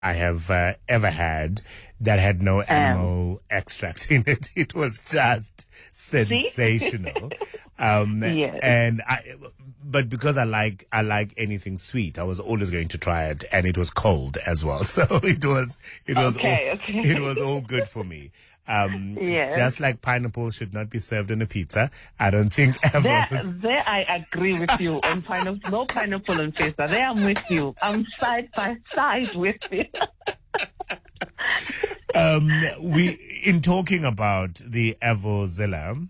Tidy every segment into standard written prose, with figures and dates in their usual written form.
I have ever had that had no animal extract in it. It was just sensational. Yes. But because I like anything sweet, I was always going to try it, and it was cold as well. So it was it was all good for me. Yes. Just like pineapple should not be served on a pizza, I don't think ever. There I agree with you on pineapple. No pineapple on pizza. There I'm with you. I'm side by side with you. In talking about the Evozilla,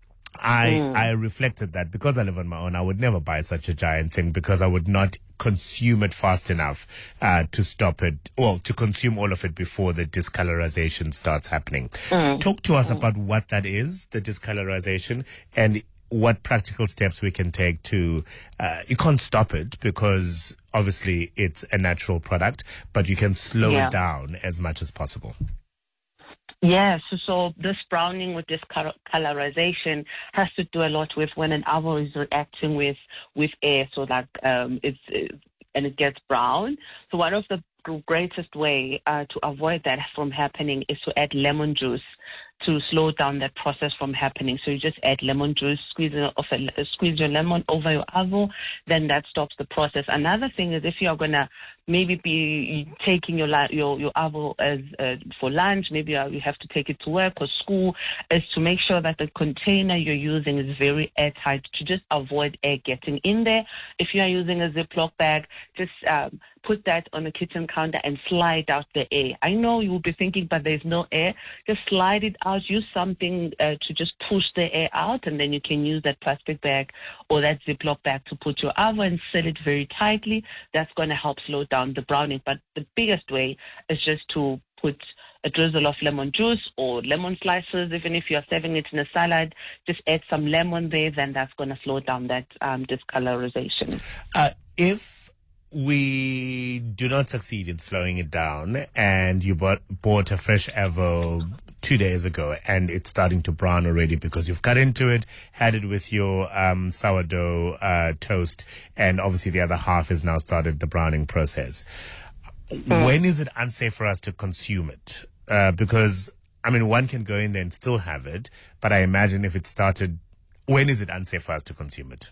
I reflected that because I live on my own, I would never buy such a giant thing because I would not consume it fast enough to stop it, or to consume all of it before the discolorization starts happening. Talk to us about what that is, the discolorization, and what practical steps we can take to, you can't stop it because obviously it's a natural product, but you can slow it down as much as possible. Yes, so this browning with this colorization has to do a lot with when an avo is reacting with air, so that and it gets brown. So one of the greatest way to avoid that from happening is to add lemon juice to slow down that process from happening. So you just add lemon juice, squeeze your lemon over your avo, then that stops the process. Another thing is if you're gonna maybe be taking your avo as for lunch, maybe you have to take it to work or school, is to make sure that the container you're using is very airtight to just avoid air getting in there. If you are using a Ziploc bag, just put that on the kitchen counter and slide out the air. I know you will be thinking, but there's no air. Just slide it out. Use something to just push the air out, and then you can use that plastic bag or that Ziploc bag to put your avo and seal it very tightly. That's going to help slow down the browning. But the biggest way is just to put a drizzle of lemon juice or lemon slices. Even if you're serving it in a salad, just add some lemon there, then that's going to slow down that discolorization. If we do not succeed in slowing it down, and you bought a fresh avo 2 days ago and it's starting to brown already because you've cut into it, had it with your sourdough toast, and obviously the other half has now started the browning process. When is it unsafe for us to consume it? Because, I mean, one can go in there and still have it, but I imagine if it started, when is it unsafe for us to consume it?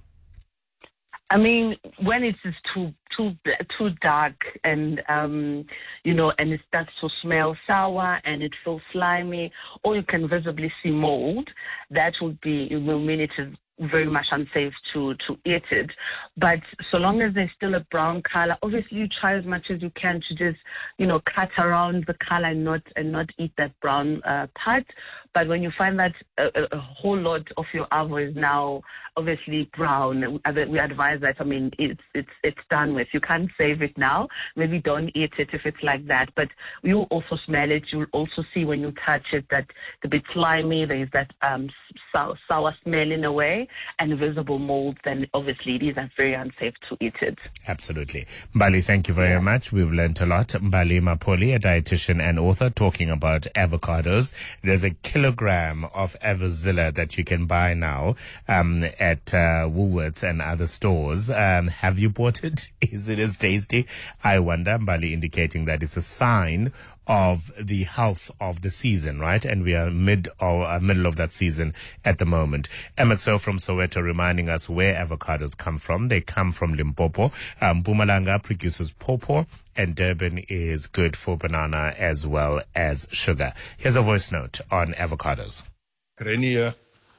I mean, when it is too dark and, and it starts to smell sour and it feels slimy, or you can visibly see mold, that will mean it is very much unsafe to eat it. But so long as there's still a brown color, obviously you try as much as you can to just, cut around the color and not eat that brown part. But when you find that a whole lot of your avo is now obviously brown, we advise that, I mean, it's done with. You can't save it now. Maybe don't eat it if it's like that. But you also smell it. You'll also see when you touch it that it's a bit slimy. There's that sour smell in a way, and visible mold. Then obviously it is very unsafe to eat it. Absolutely. Mbali, thank you very much. We've learned a lot. Mbali Mapoli, a dietitian and author, talking about avocados. There's a kilogram of Evozilla that you can buy now at Woolworths and other stores. Have you bought it? Is it as tasty? I wonder. Mbali indicating that it's a sign of the health of the season, right? And we are middle of that season at the moment. MXO from Soweto reminding us where avocados come from. They come from Limpopo. Mpumalanga produces pawpaw, and Durban is good for banana as well as sugar. Here's a voice note on avocados. Renier,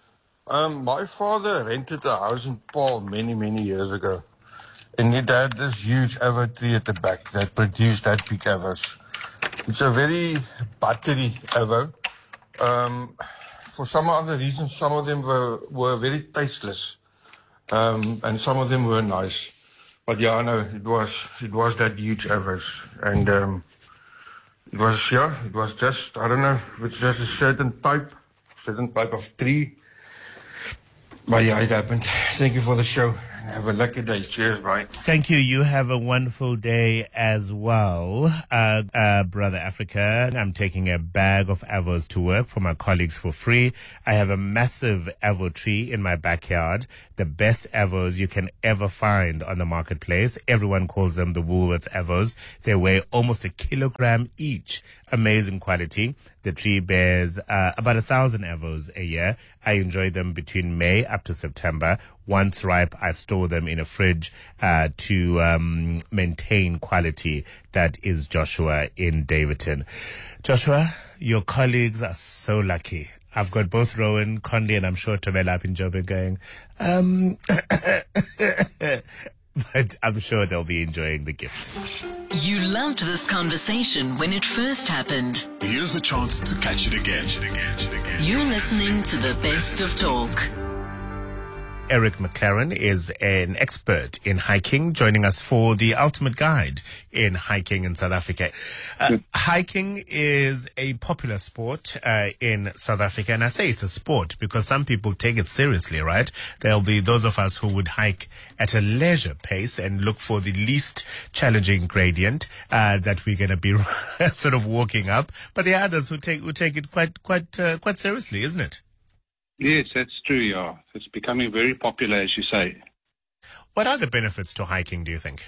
my father rented a house in Paul many years ago, and it had this huge avo tree at the back that produced that big avos. It's a very buttery avo. For some other reasons, some of them were very tasteless, and some of them were nice. But yeah, no, it was that huge avos, and it was just, I don't know if it's just a certain type of tree. But yeah, it happened. Thank you for the show. Have a lucky day. Cheers, mate. Thank you. You have a wonderful day as well. Brother Africa, I'm taking a bag of avos to work for my colleagues for free. I have a massive avo tree in my backyard. The best avos you can ever find on the marketplace. Everyone calls them the Woolworths avos. They weigh almost a kilogram each. Amazing quality. The tree bears about 1,000 avos a year. I enjoy them between May up to September. Once ripe, I store them in a fridge to maintain quality. That is Joshua in Davidton. Joshua, your colleagues are so lucky. I've got both Rowan, Conley, and I'm sure Tomela up in Joburg going, but I'm sure they'll be enjoying the gift. You loved this conversation when it first happened. Here's a chance to catch it again. You're listening to the best of talk. Eric McLaren is an expert in hiking, joining us for the ultimate guide in hiking in South Africa. Hiking is a popular sport in South Africa, and I say it's a sport because some people take it seriously, right? There'll be those of us who would hike at a leisure pace and look for the least challenging gradient that we're going to be sort of walking up, but there are others who take it quite seriously, isn't it? Yes, that's true, yeah. It's becoming very popular, as you say. What are the benefits to hiking, do you think?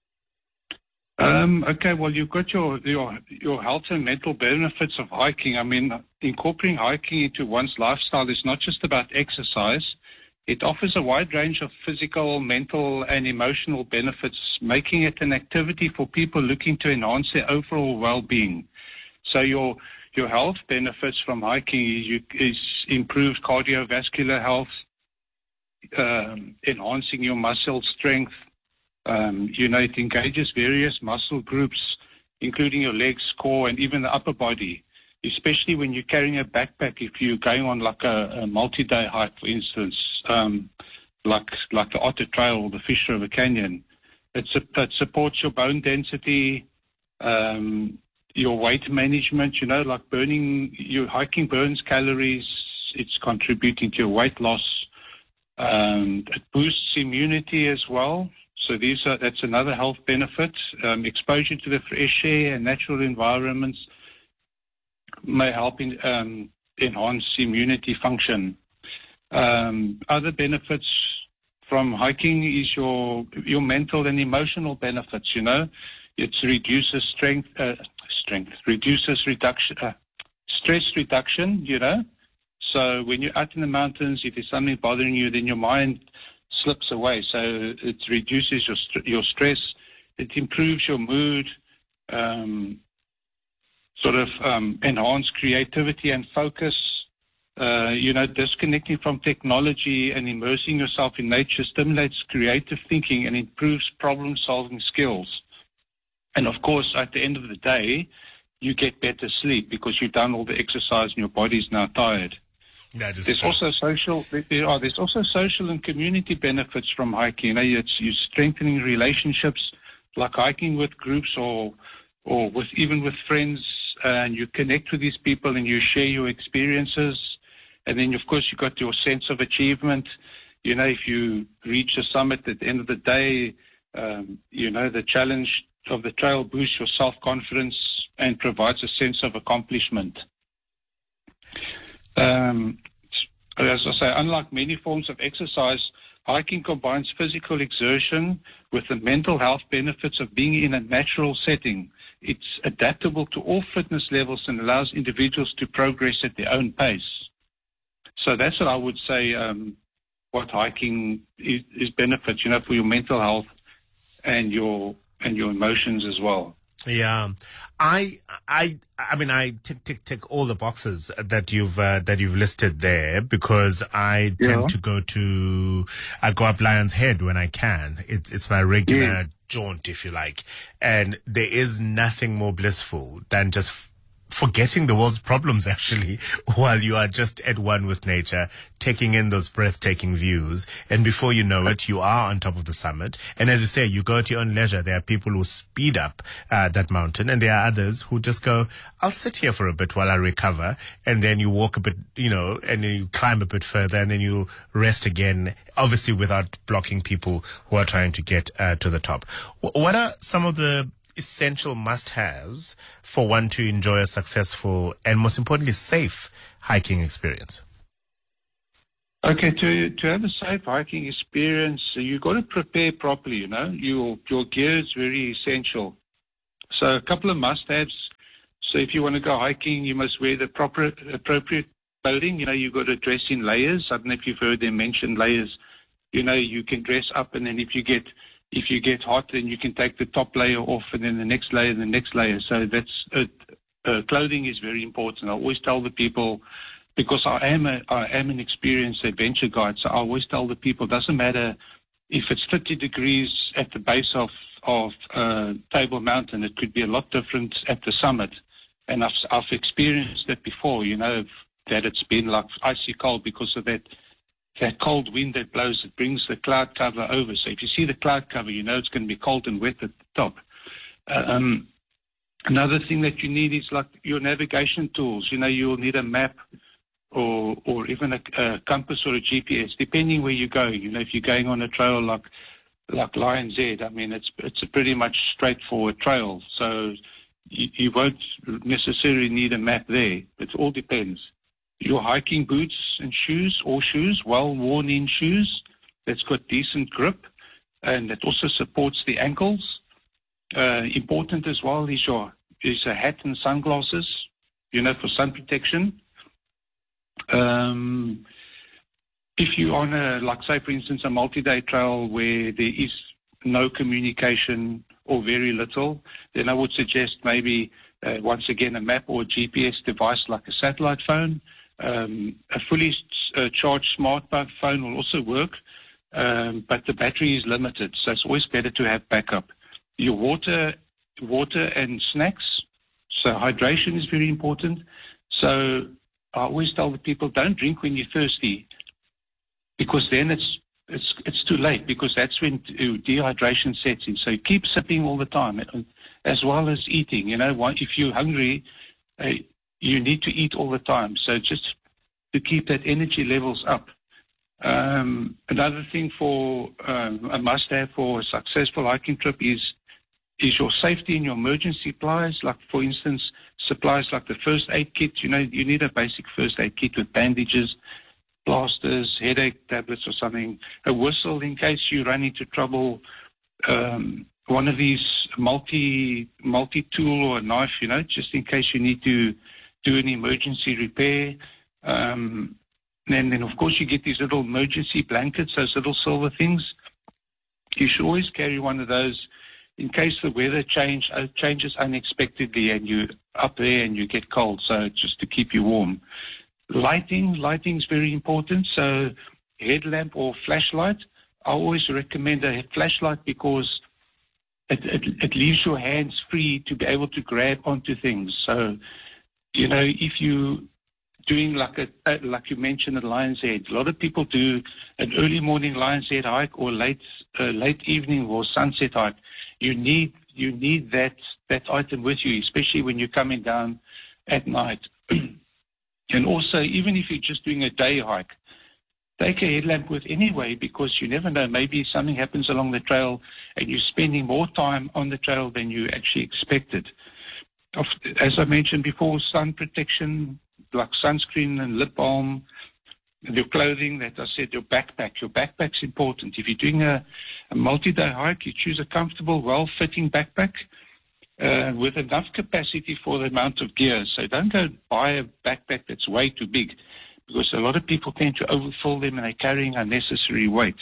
Okay, well, you've got your health and mental benefits of hiking. I mean, incorporating hiking into one's lifestyle is not just about exercise. It offers a wide range of physical, mental, and emotional benefits, making it an activity for people looking to enhance their overall well-being. So your health benefits from hiking is improved cardiovascular health, enhancing your muscle strength. It engages various muscle groups, including your legs, core, and even the upper body, especially when you're carrying a backpack if you're going on like a multi-day hike, for instance, like the Otter Trail or the Fish River Canyon. It supports your bone density, your weight management, like your hiking burns calories. It's contributing to your weight loss. It boosts immunity as well. So that's another health benefit. Exposure to the fresh air and natural environments may help enhance immunity function. Other benefits from hiking is your mental and emotional benefits. It reduces stress reduction. So when you're out in the mountains, if there's something bothering you, then your mind slips away. So it reduces your stress. It improves your mood, enhance creativity and focus. Disconnecting from technology and immersing yourself in nature stimulates creative thinking and improves problem-solving skills. And, of course, at the end of the day, you get better sleep because you've done all the exercise and your body's now tired. There's also social and community benefits from hiking. You're strengthening relationships, like hiking with groups or even with friends, and you connect with these people and you share your experiences. And then, of course, you've got your sense of achievement. If you reach the summit at the end of the day, the challenge of the trail boosts your self-confidence and provides a sense of accomplishment. As I say, unlike many forms of exercise, hiking combines physical exertion with the mental health benefits of being in a natural setting. It's adaptable to all fitness levels and allows individuals to progress at their own pace. So that's what I would say, what hiking is benefits, for your mental health and your emotions as well. Yeah, I mean, I tick all the boxes that you've listed there because I tend to I go up Lion's Head when I can. It's my regular jaunt, if you like, and there is nothing more blissful than just forgetting the world's problems actually, while you are just at one with nature, taking in those breathtaking views. And before you know it, you are on top of the summit. And as you say, you go at your own leisure. There are people who speed up that mountain, and there are others who just go, I'll sit here for a bit while I recover. And then you walk a bit, and then you climb a bit further, and then you rest again, obviously without blocking people who are trying to get to the top. What are some of the essential must-haves for one to enjoy a successful and, most importantly, safe hiking experience? Okay, to have a safe hiking experience, you've got to prepare properly, Your gear is very essential. So a couple of must-haves. So if you want to go hiking, you must wear the appropriate clothing. You've got to dress in layers. I don't know if you've heard them mention layers. You can dress up, and then if you get hot, then you can take the top layer off, and then the next layer, and the next layer. So that's clothing is very important. I always tell the people, because I am an experienced adventure guide, so I always tell the people, doesn't matter if it's 30 degrees at the base of Table Mountain, it could be a lot different at the summit. And I've experienced that before, that it's been like icy cold because of that cold wind that blows. It brings the cloud cover over. So if you see the cloud cover, it's going to be cold and wet at the top. Another thing that you need is like your navigation tools. You'll need a map or even a compass or a GPS, depending where you go. If you're going on a trail like Lion's Head, it's a pretty much straightforward trail. So you won't necessarily need a map there. It all depends. Your hiking boots and shoes, or shoes, well worn in shoes that's got decent grip and that also supports the ankles. Important as well is a hat and sunglasses, for sun protection. If you're on say for instance, a multi-day trail where there is no communication or very little, then I would suggest maybe, once again, a map or a GPS device like a satellite phone. A fully charged smartphone will also work, but the battery is limited, so it's always better to have backup. Your water and snacks, so hydration is very important. So I always tell the people, don't drink when you're thirsty, because then it's too late, because that's when dehydration sets in. So keep sipping all the time, as well as eating. If you're hungry, you need to eat all the time. So just to keep that energy levels up. Another thing for a must-have for a successful hiking trip is your safety and your emergency supplies. Like, for instance, supplies like the first aid kit. You need a basic first aid kit with bandages, plasters, headache tablets or something, a whistle in case you run into trouble, one of these multi-tool or a knife, just in case you need to do an emergency repair. And then, of course, you get these little emergency blankets, those little silver things. You should always carry one of those in case the weather changes unexpectedly and you're up there and you get cold, so just to keep you warm. Lighting is very important, so headlamp or flashlight. I always recommend a flashlight because it leaves your hands free to be able to grab onto things. So, if you doing like you mentioned at Lion's Head, a lot of people do an early morning Lion's Head hike or late evening or sunset hike. You need that item with you, especially when you're coming down at night. And also, even if you're just doing a day hike, take a headlamp with anyway, because you never know. Maybe something happens along the trail and you're spending more time on the trail than you actually expected. As I mentioned before, sun protection, like sunscreen and lip balm, your clothing, that I said, your backpack. Your backpack's important. If you're doing a multi-day hike, you choose a comfortable, well-fitting backpack with enough capacity for the amount of gear. So don't go buy a backpack that's way too big, because a lot of people tend to overfill them and they're carrying unnecessary weight.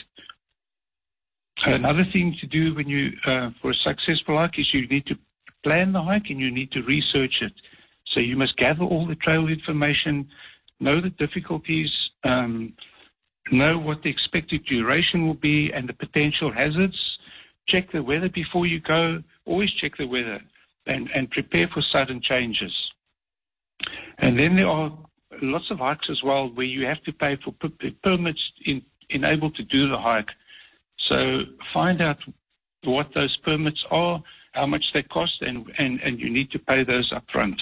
Another thing to do when you for a successful hike is you need to plan the hike and you need to research it. So you must gather all the trail information, know the difficulties, know what the expected duration will be and the potential hazards. Check the weather before you go. Always check the weather and prepare for sudden changes. And then there are lots of hikes as well where you have to pay for permits in able to do the hike. So find out what those permits are, how much they cost, and you need to pay those up front.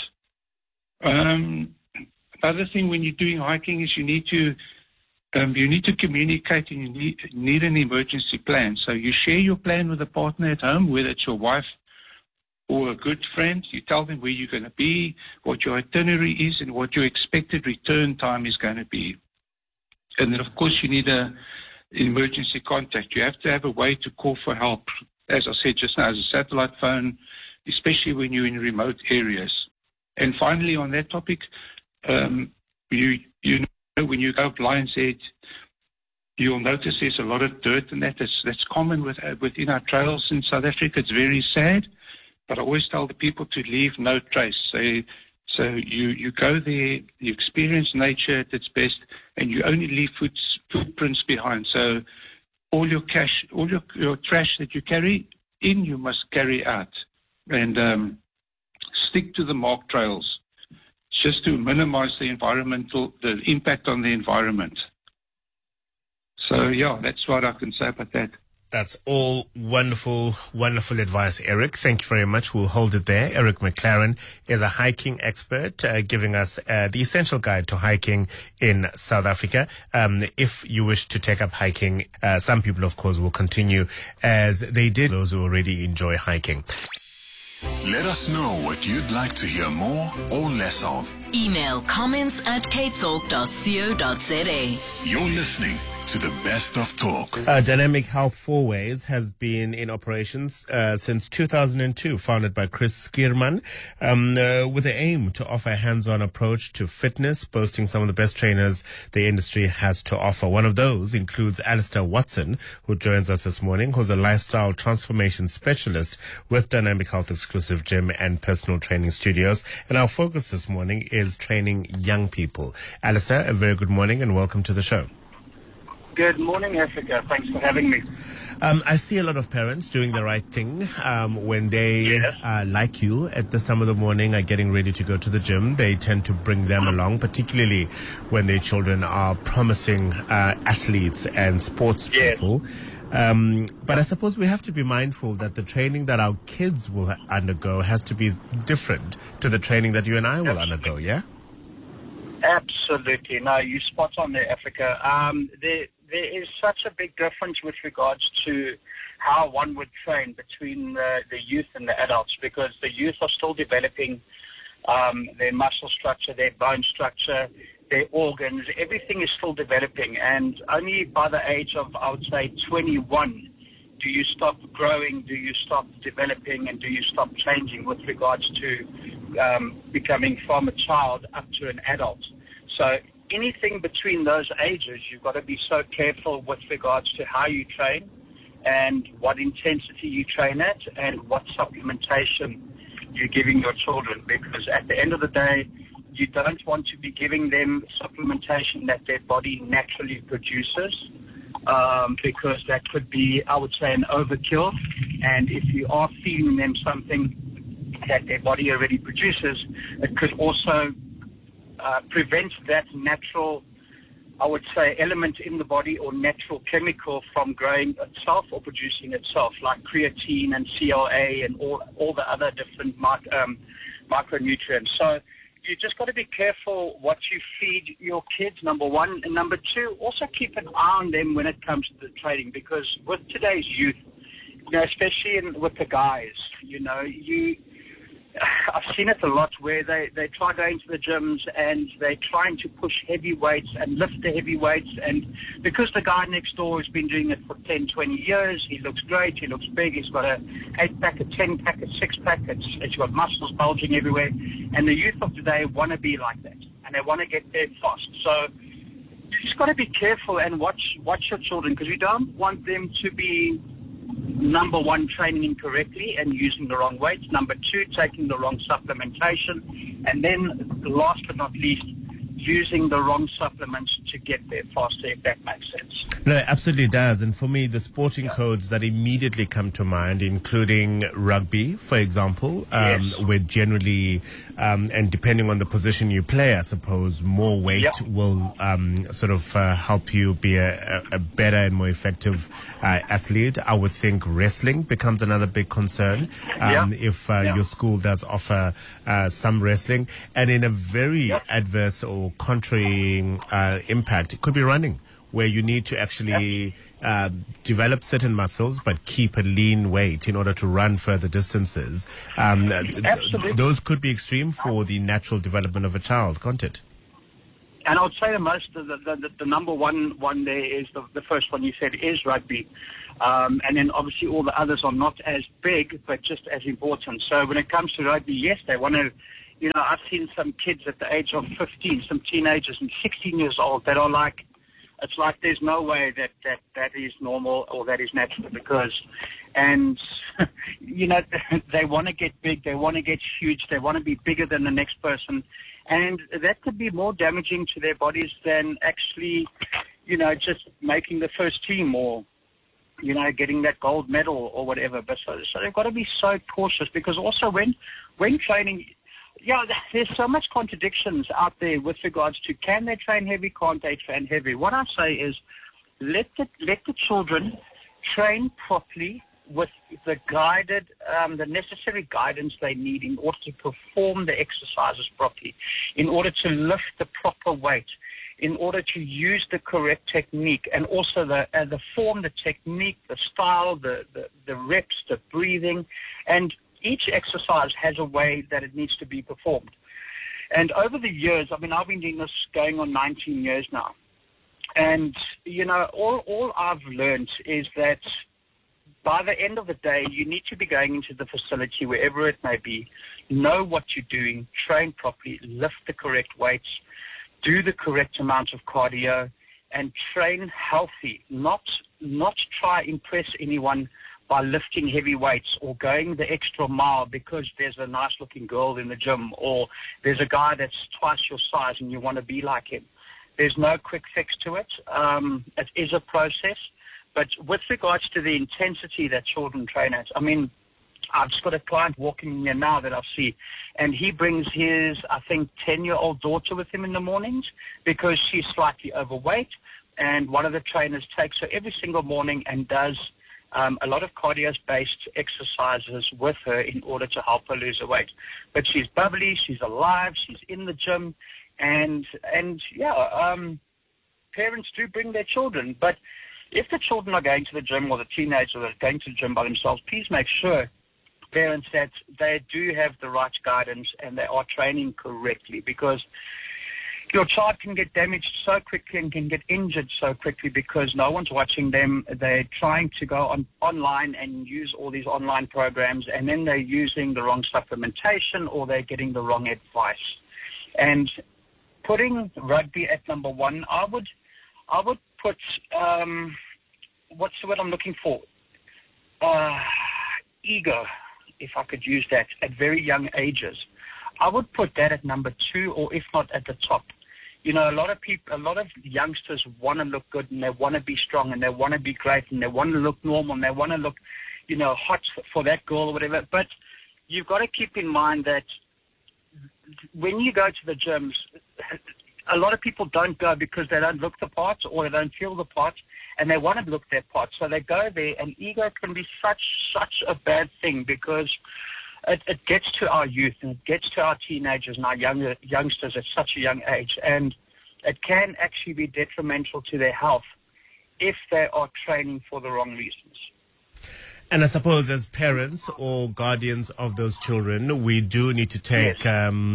Another thing when you're doing hiking is you need to communicate, and you need an emergency plan. So you share your plan with a partner at home, whether it's your wife or a good friend. You tell them where you're going to be, what your itinerary is, and what your expected return time is going to be. And then, of course, you need an emergency contact. You have to have a way to call for help. As I said just now, as a satellite phone, especially when you're in remote areas. And finally, on that topic, you know, when you go up Lion's Head, you'll notice there's a lot of dirt and that's common within our trails in South Africa. It's very sad, but I always tell the people to leave no trace. So you go there, you experience nature at its best, and you only leave footprints behind. So all your your trash that you carry in, you must carry out, and stick to the marked trails, just to minimize the impact on the environment. So yeah, that's what I can say about that. That's all wonderful, wonderful advice, Eric. Thank you very much. We'll hold it there. Eric McLaren is a hiking expert, giving us the essential guide to hiking in South Africa. If you wish to take up hiking, some people, of course, will continue as they did, those who already enjoy hiking. Let us know what you'd like to hear more or less of. Email comments@capetalk.co.za. You're listening to the best of talk. Dynamic Health Fourways has been in operations since 2002, founded by Chris Skierman, with the aim to offer a hands-on approach to fitness, boasting some of the best trainers the industry has to offer. One of those includes Alistair Watson, who joins us this morning, who's a lifestyle transformation specialist with Dynamic Health exclusive gym and personal training studios. And our focus this morning is training young people. Alistair, a very good morning and welcome to the show. Good morning, Africa. Thanks for having me. I see a lot of parents doing the right thing when they, like you, at this time of the morning are getting ready to go to the gym. They tend to bring them along, particularly when their children are promising athletes and sports people. But I suppose we have to be mindful that the training that our kids will undergo has to be different to the training that you and I will undergo, yeah? Absolutely. No, you spot on there, Africa. There is such a big difference with regards to how one would train between the youth and the adults, because the youth are still developing their muscle structure, their bone structure, their organs. Everything is still developing, and only by the age of, I would say, 21, do you stop growing, do you stop developing, and do you stop changing with regards to becoming from a child up to an adult. So anything between those ages, you've got to be so careful with regards to how you train and what intensity you train at and what supplementation you're giving your children, because at the end of the day, you don't want to be giving them supplementation that their body naturally produces, because that could be, I would say, an overkill. And if you are feeding them something that their body already produces, it could also prevent that natural, I would say, element in the body or natural chemical from growing itself or producing itself, like creatine and CLA and all the other different micronutrients. So you just got to be careful what you feed your kids, number one. And number two, also keep an eye on them when it comes to the training, because with today's youth, especially with the guys, I've seen it a lot where they try going to the gyms and they're trying to push heavy weights and lift the heavy weights, and because the guy next door has been doing it for 10, 20 years, he looks great, he looks big, he's got a 8-pack, a 10-pack, a 6-pack, it's got muscles bulging everywhere, and the youth of today want to be like that, and they want to get there fast. So you just got to be careful and watch your children, because you don't want them to be, number one, training incorrectly and using the wrong weights. Number two, taking the wrong supplementation. And then, last but not least, using the wrong supplements to get there faster, if that makes sense. No, it absolutely does. And for me, the sporting codes that immediately come to mind, including rugby, for example, where generally, and depending on the position you play, I suppose, more weight will sort of help you be a better and more effective athlete. I would think wrestling becomes another big concern if your school does offer some wrestling. And in a very adverse or contrary impact, it could be running, where you need to actually develop certain muscles but keep a lean weight in order to run further distances. Those could be extreme for the natural development of a child, can't it? And I would say the number one there is the first one you said is rugby. And then obviously all the others are not as big, but just as important. So when it comes to rugby, yes, they want to, I've seen some kids at the age of 15, some teenagers and 16 years old that are like, it's like there's no way that is normal or that is natural and they want to get big, they want to get huge, they want to be bigger than the next person. And that could be more damaging to their bodies than actually, just making the first team or, getting that gold medal or whatever. But so they've got to be so cautious because also when training, there's so much contradictions out there with regards to can they train heavy, can't they train heavy. What I say is let the children train properly with the necessary guidance they need in order to perform the exercises properly, in order to lift the proper weight, in order to use the correct technique, and also the form, the technique, the style, the reps, the breathing, and each exercise has a way that it needs to be performed. And over the years, I've been doing this going on 19 years now. And, all I've learned is that by the end of the day, you need to be going into the facility, wherever it may be, know what you're doing, train properly, lift the correct weights, do the correct amount of cardio, and train healthy, not try impress anyone by lifting heavy weights or going the extra mile because there's a nice-looking girl in the gym or there's a guy that's twice your size and you want to be like him. There's no quick fix to it. It is a process. But with regards to the intensity that children train at, I've just got a client walking in here now that I see, and he brings his, 10-year-old daughter with him in the mornings because she's slightly overweight, and one of the trainers takes her every single morning and does a lot of cardio-based exercises with her in order to help her lose her weight. But she's bubbly, she's alive, she's in the gym, and parents do bring their children. But if the children are going to the gym or the teenagers are going to the gym by themselves, please make sure, parents, that they do have the right guidance and they are training correctly, because your child can get damaged so quickly and can get injured so quickly because no one's watching them. They're trying to go online and use all these online programs, and then they're using the wrong supplementation or they're getting the wrong advice. And putting rugby at number one, I would put, what's the word I'm looking for? Ego, if I could use that, at very young ages. I would put that at number two, or if not at the top. A lot of youngsters want to look good and they want to be strong and they want to be great and they want to look normal and they want to look, hot for that girl or whatever. But you've got to keep in mind that when you go to the gyms, a lot of people don't go because they don't look the part or they don't feel the part, and they want to look their part. So they go there, and ego can be such a bad thing because it gets to our youth and it gets to our teenagers and our youngsters at such a young age, and it can actually be detrimental to their health if they are training for the wrong reasons. And I suppose as parents or guardians of those children, we do need to take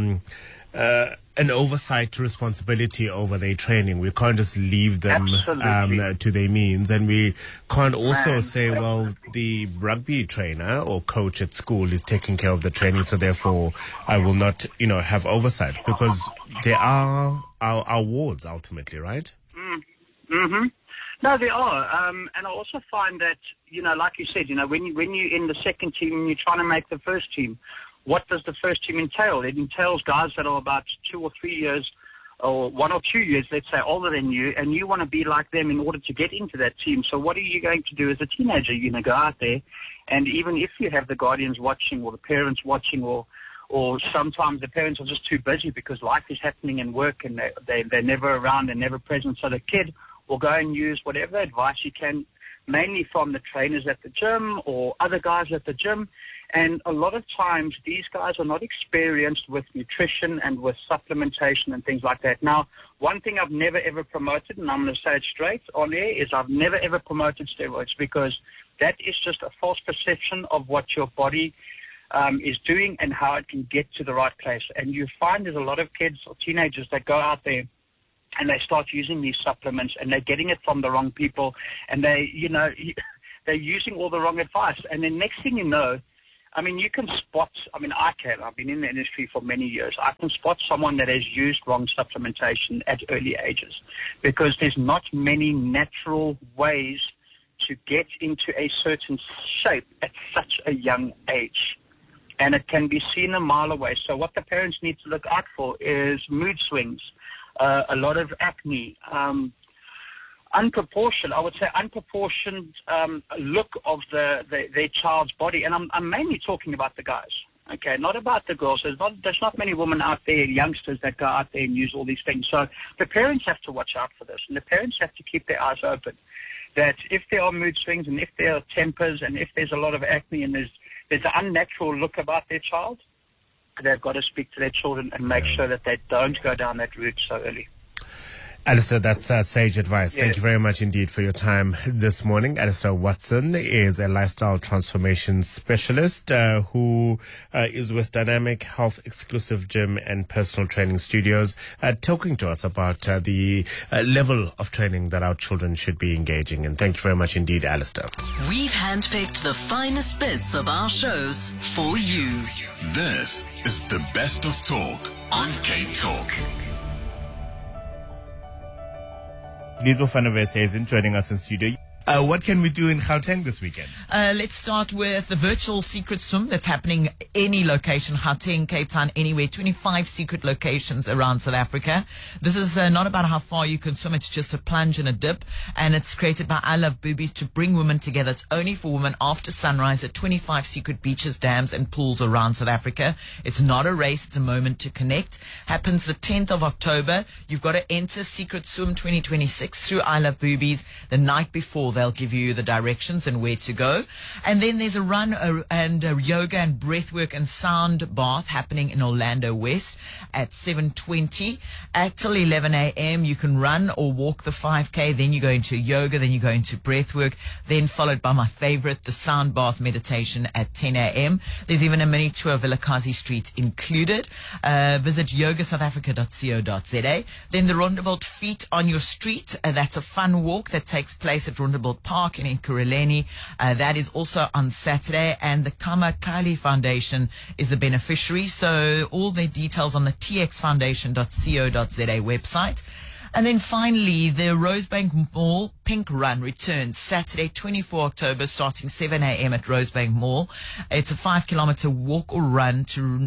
an oversight responsibility over their training. We can't just leave them to their means, and we can't also say, well, the rugby trainer or coach at school is taking care of the training, so therefore I will not, have oversight, because they are our wards ultimately, right? Mm-hmm. No, they are. And I also find that, like you said, when you're in the second team and you're trying to make the first team, what does the first team entail? It entails guys that are about 2 or 3 years or 1 or 2 years, let's say, older than you, and you want to be like them in order to get into that team. So what are you going to do as a teenager? You're going to go out there, and even if you have the guardians watching or the parents watching, or sometimes the parents are just too busy because life is happening and work, and they're never around and never present. So the kid will go and use whatever advice he can, mainly from the trainers at the gym or other guys at the gym. And a lot of times these guys are not experienced with nutrition and with supplementation and things like that. Now, one thing I've never ever promoted, and I'm going to say it straight on air, is I've never ever promoted steroids, because that is just a false perception of what your body is doing and how it can get to the right place. And you find there's a lot of kids or teenagers that go out there and they start using these supplements, and they're getting it from the wrong people, and they're using all the wrong advice. And then next thing you know, I mean, you can spot, I mean, I can. I've been in the industry for many years. I can spot someone that has used wrong supplementation at early ages, because there's not many natural ways to get into a certain shape at such a young age. And it can be seen a mile away. So what the parents need to look out for is mood swings, a lot of acne, unproportioned look of their child's body. And I'm mainly talking about the guys, okay, not about the girls. There's not many women out there, youngsters, that go out there and use all these things. So the parents have to watch out for this, and the parents have to keep their eyes open, that if there are mood swings and if there are tempers and if there's a lot of acne and there's an unnatural look about their child, they've got to speak to their children and make sure that they don't go down that route so early. Alistair, that's sage advice. Thank you very much indeed for your time this morning. Alistair Watson is a lifestyle transformation specialist who is with Dynamic Health Exclusive Gym and Personal Training Studios, talking to us about the level of training that our children should be engaging in. Thank you very much indeed, Alistair. We've handpicked the finest bits of our shows for you. This is the best of talk on Cape Talk. Liesl van der Westhuizen joining us in studio. What can we do in Gauteng this weekend? Let's start with the virtual secret swim that's happening any location, Gauteng, Cape Town, anywhere. 25 secret locations around South Africa. This is not about how far you can swim. It's just a plunge and a dip. And it's created by I Love Boobies to bring women together. It's only for women after sunrise at 25 secret beaches, dams and pools around South Africa. It's not a race. It's a moment to connect. Happens the 10th of October. You've got to enter Secret Swim 2026 through I Love Boobies the night before. They'll give you the directions and where to go. And then there's a run and a yoga and breathwork and sound bath happening in Orlando West at 7:20 till 11 a.m. You can run or walk the 5K. Then you go into yoga. Then you go into breathwork. Then followed by my favorite, the sound bath meditation at 10 a.m. There's even a mini tour of Vilakazi Street included. Visit yogasouthafrica.co.za. Then the Rondebolt Feet on Your Street. That's a fun walk that takes place at Rondebolt Park in Ekurhuleni. That is also on Saturday, and the Kama Kali Foundation is the beneficiary. So all the details on the txfoundation.co.za website. And then finally, the Rosebank Mall Pink Run returns Saturday, 24 October, starting 7 a.m. at Rosebank Mall. It's a 5-kilometer walk or run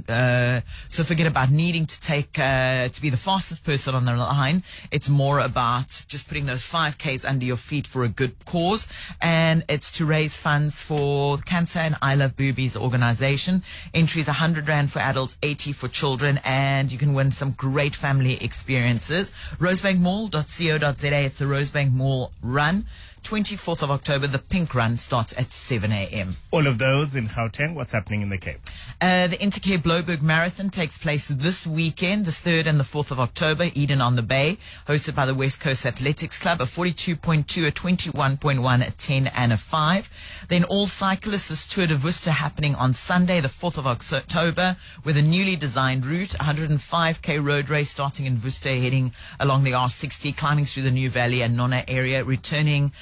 so forget about needing to take, to be the fastest person on the line. It's more about just putting those 5Ks under your feet for a good cause. And it's to raise funds for Cancer and I Love Boobies organization. Entry is 100 Rand for adults, 80 for children, and you can win some great family experiences. Rosebankmall.co.za. It's the Rosebank Mall Run. 24th of October, the Pink Run starts at 7 a.m. All of those in Gauteng. What's happening in the Cape? The Intercare Bloberg Marathon takes place this weekend, the 3rd and the 4th of October, Eden on the Bay, hosted by the West Coast Athletics Club, a 42.2, a 21.1, a 10 and a 5. Then all cyclists, this Tour de Worcester happening on Sunday, the 4th of October, with a newly designed route, 105k road race starting in Worcester, heading along the R60, climbing through the New Valley and Nonna area, returning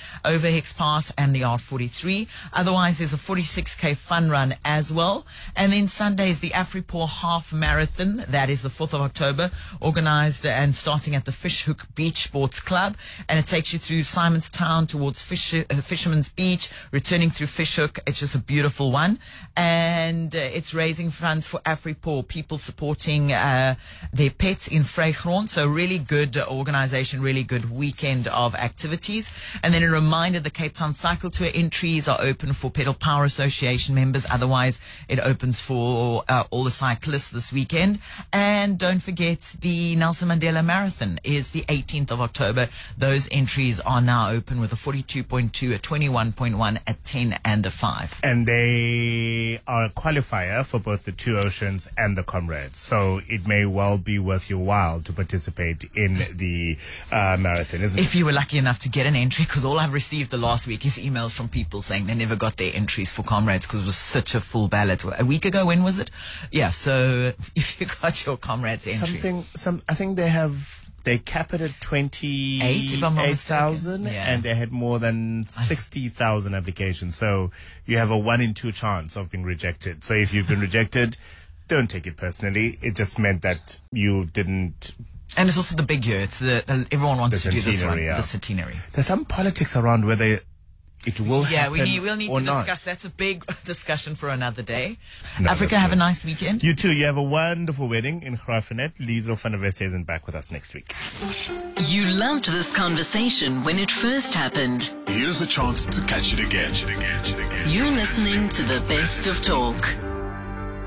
over Hicks Pass and the R43. Otherwise, there's a 46K fun run as well. And then Sunday is the Afripoor Half Marathon. That is the 4th of October, organized and starting at the Fishhook Beach Sports Club. And it takes you through Simonstown towards Fisherman's Beach, returning through Fishhook. It's just a beautiful one. And it's raising funds for Afripoor, people supporting their pets in Vrygrond. So really good organization, really good weekend of activities. And then a reminder, the Cape Town Cycle Tour entries are open for Pedal Power Association members. Otherwise, it opens for all the cyclists this weekend. And don't forget, the Nelson Mandela Marathon is the 18th of October. Those entries are now open with a 42.2, a 21.1, a 10 and a 5. And they are a qualifier for both the Two Oceans and the Comrades. So it may well be worth your while to participate in the marathon, isn't it? If you were lucky enough to get an entry, because all I've received the last week is emails from people saying they never got their entries for Comrades because it was such a full ballot. A week ago, when was it? Yeah, so if you got your Comrades entry. I think they cap it at 28,000, and they had more than 60,000 applications. So you have a 1 in 2 chance of being rejected. So if you've been rejected, don't take it personally. It just meant that you didn't. And it's also the big year. It's everyone wants to do this one, the centenary. There's some politics around whether it will happen. Yeah, we'll need to not. discuss. That's a big discussion for another day. No, Africa, have a nice weekend. You too. You have a wonderful wedding in Graaff-Reinet. Liesl van der Westhuizen isn't back with us next week. You loved this conversation when it first happened. Here's a chance to catch it again. You're listening to the Best of Talk.